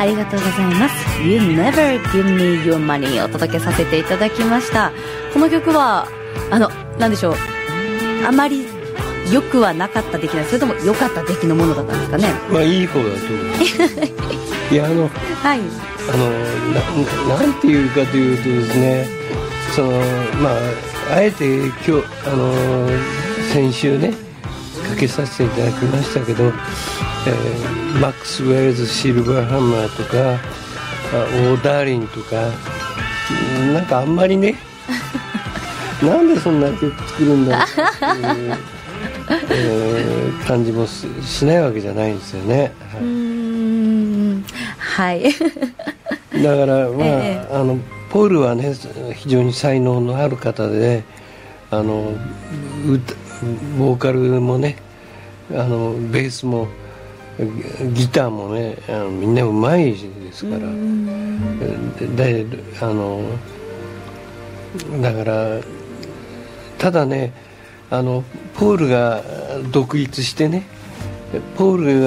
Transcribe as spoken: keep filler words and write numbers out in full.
ありがとうございます。 You Never Give Me Your Money をお届けさせていただきました。この曲はあの何でしょう、あまり良くはなかった出来な、それとも良かった出来のものだったんですかね。 まあいい方だと思ういやあの、 はい、 あの な, なんていうかというとですね、そのまああえて今日あの先週ねかけさせていただきましたけど、えー、マックス・ウェルズ・シルバーハンマーとかオー・ダーリンとかなんかあんまりねなんでそんな曲作るんだっていう、えー、感じも し, しないわけじゃないんですよね。 うーん、はいだからまあ、 ええ、 あのポールはね非常に才能のある方で、ね、あの歌ボーカルもね、あのベースもギターもね、あのみんなうまいですから、であのだからただね、あのポールが独立してね、ポールが